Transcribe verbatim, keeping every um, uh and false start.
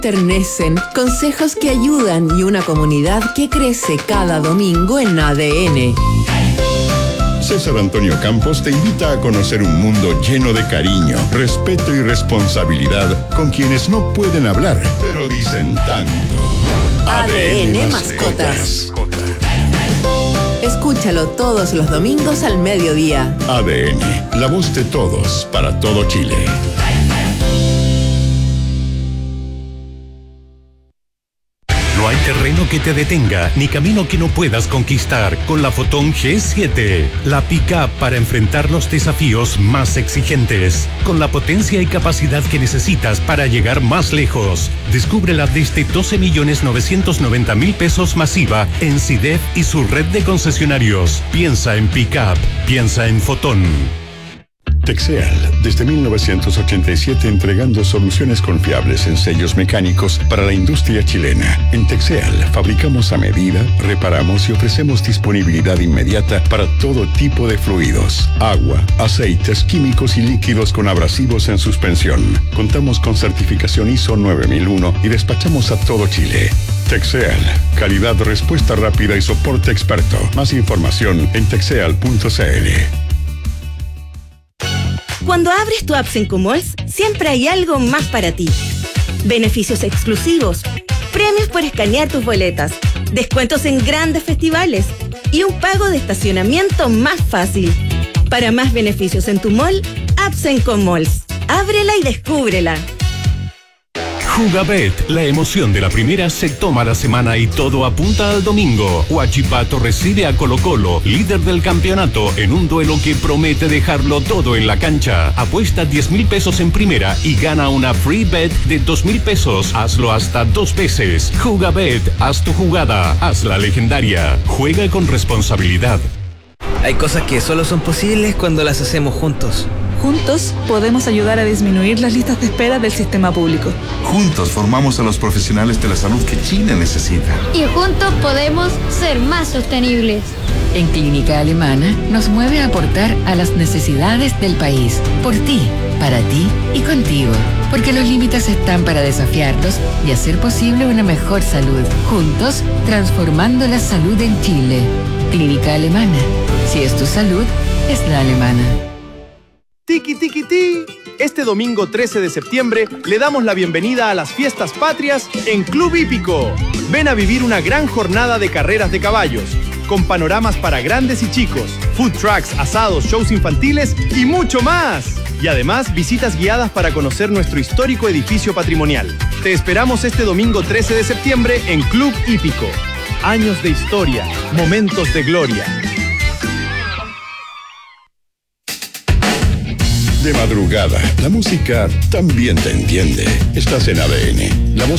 Ternecen, consejos que ayudan y una comunidad que crece cada domingo en A D N. César Antonio Campos te invita a conocer un mundo lleno de cariño, respeto y responsabilidad con quienes no pueden hablar, pero dicen tanto. A D N Mascotas. Escúchalo todos los domingos al mediodía. A D N, la voz de todos para todo Chile. No hay terreno que te detenga, ni camino que no puedas conquistar con la Fotón G siete. La pick-up para enfrentar los desafíos más exigentes, con la potencia y capacidad que necesitas para llegar más lejos. Descúbrela desde doce millones novecientos noventa mil pesos masiva en C I D E F y su red de concesionarios. Piensa en pick-up, piensa en Fotón. Texeal, desde mil novecientos ochenta y siete entregando soluciones confiables en sellos mecánicos para la industria chilena. En Texeal fabricamos a medida, reparamos y ofrecemos disponibilidad inmediata para todo tipo de fluidos, agua, aceites, químicos y líquidos con abrasivos en suspensión. Contamos con certificación I S O nueve mil uno y despachamos a todo Chile. Texeal, calidad, respuesta rápida y soporte experto. Más información en texeal punto c l. Cuando abres tu app Sencomalls, siempre hay algo más para ti. Beneficios exclusivos, premios por escanear tus boletas, descuentos en grandes festivales y un pago de estacionamiento más fácil. Para más beneficios en tu mall, app Sencomalls. Ábrela y descúbrela. Jugabet, la emoción de la primera se toma la semana y todo apunta al domingo. Huachipato recibe a Colo Colo, líder del campeonato, en un duelo que promete dejarlo todo en la cancha. Apuesta diez mil pesos en primera y gana una free bet de dos mil pesos. Hazlo hasta dos veces. Jugabet, haz tu jugada, hazla legendaria. Juega con responsabilidad. Hay cosas que solo son posibles cuando las hacemos juntos. Juntos podemos ayudar a disminuir las listas de espera del sistema público. Juntos formamos a los profesionales de la salud que Chile necesita. Y juntos podemos ser más sostenibles. En Clínica Alemana nos mueve a aportar a las necesidades del país. Por ti, para ti y contigo. Porque los límites están para desafiarlos y hacer posible una mejor salud. Juntos, transformando la salud en Chile. Clínica Alemana. Si es tu salud, es la alemana. Tiki Tiki Ti. Este domingo trece de septiembre le damos la bienvenida a las fiestas patrias en Club Hípico. Ven a vivir una gran jornada de carreras de caballos, con panoramas para grandes y chicos, food trucks, asados, shows infantiles y mucho más. Y además visitas guiadas para conocer nuestro histórico edificio patrimonial. Te esperamos este domingo trece de septiembre en Club Hípico. Años de historia, momentos de gloria. De madrugada, la música también te entiende. Estás en A D N, la voz